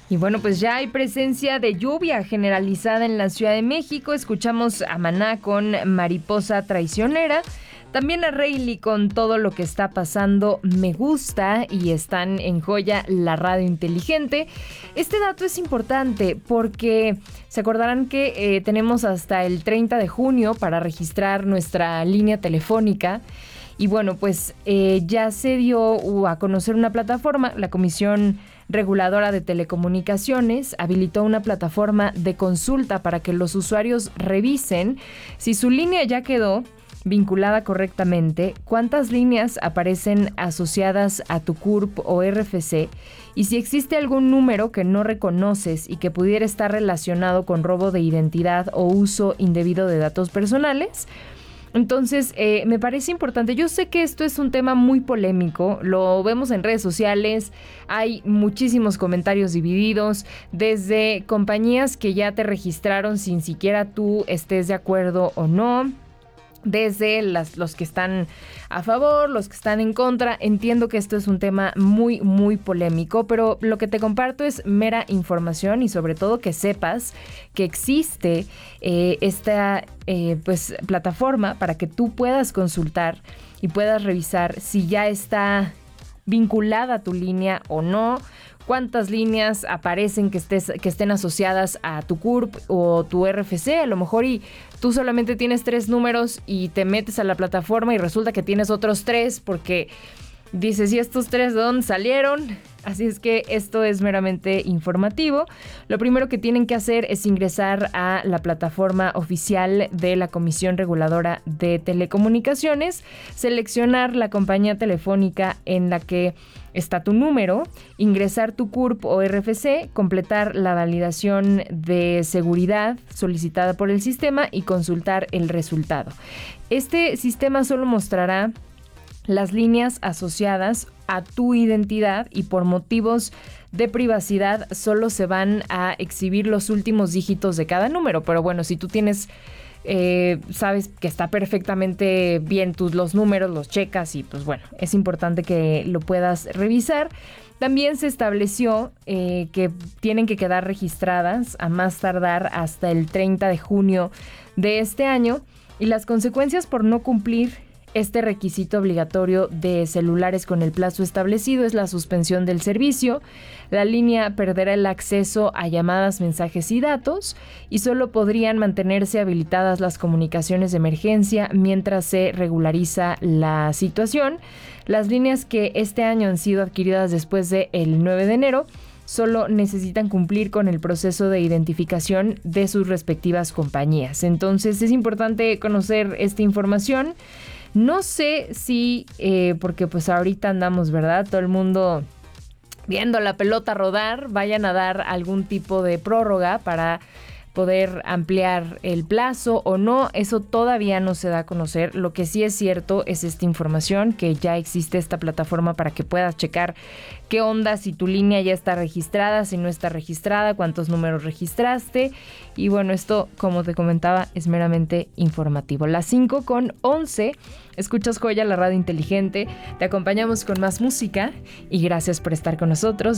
Y bueno, pues ya hay presencia de lluvia generalizada en la Ciudad de México. Escuchamos a Maná con Mariposa Traicionera. También a Reilly con Todo lo que está pasando me gusta, y están en Joya, la radio inteligente. Este dato es importante porque se acordarán que tenemos hasta el 30 de junio para registrar nuestra línea telefónica. Y bueno, pues ya se dio a conocer una plataforma. La Comisión Reguladora de Telecomunicaciones habilitó una plataforma de consulta para que los usuarios revisen si su línea ya quedó vinculada correctamente, cuántas líneas aparecen asociadas a tu CURP o RFC, y si existe algún número que no reconoces y que pudiera estar relacionado con robo de identidad o uso indebido de datos personales. Entonces, me parece importante. Yo sé que esto es un tema muy polémico, lo vemos en redes sociales, hay muchísimos comentarios divididos, desde compañías que ya te registraron sin siquiera tú estés de acuerdo o no, desde los que están a favor, los que están en contra. Entiendo que esto es un tema muy, muy polémico, pero lo que te comparto es mera información, y sobre todo que sepas que existe esta pues plataforma para que tú puedas consultar y puedas revisar si ya está vinculada tu línea o no, cuántas líneas aparecen que estén asociadas a tu CURP o tu RFC. A lo mejor y tú solamente tienes 3 números y te metes a la plataforma y resulta que tienes otros 3 porque dices, ¿y estos 3 de dónde salieron? Así es que esto es meramente informativo. Lo primero que tienen que hacer es ingresar a la plataforma oficial de la Comisión Reguladora de Telecomunicaciones, seleccionar la compañía telefónica en la que está tu número, ingresar tu CURP o RFC, completar la validación de seguridad solicitada por el sistema y consultar el resultado. Este sistema solo mostrará las líneas asociadas a tu identidad, y por motivos de privacidad solo se van a exhibir los últimos dígitos de cada número. Pero bueno, si tú tienes, sabes que está perfectamente bien los números, los checas, y pues bueno, es importante que lo puedas revisar. También se estableció que tienen que quedar registradas a más tardar hasta el 30 de junio de este año, y las consecuencias por no cumplir este requisito obligatorio de celulares con el plazo establecido es la suspensión del servicio. La línea perderá el acceso a llamadas, mensajes y datos, y solo podrían mantenerse habilitadas las comunicaciones de emergencia mientras se regulariza la situación. Las líneas que este año han sido adquiridas después del 9 de enero solo necesitan cumplir con el proceso de identificación de sus respectivas compañías. Entonces es importante conocer esta información. No sé si, porque pues ahorita andamos, ¿verdad? Todo el mundo viendo la pelota rodar, vayan a dar algún tipo de prórroga para poder ampliar el plazo o no. Eso todavía no se da a conocer. Lo que sí es cierto es esta información, que ya existe esta plataforma para que puedas checar qué onda, si tu línea ya está registrada, si no está registrada, cuántos números registraste. Y bueno, esto, como te comentaba, es meramente informativo. Las 5:11, escuchas Joya, la radio inteligente. Te acompañamos con más música y gracias por estar con nosotros.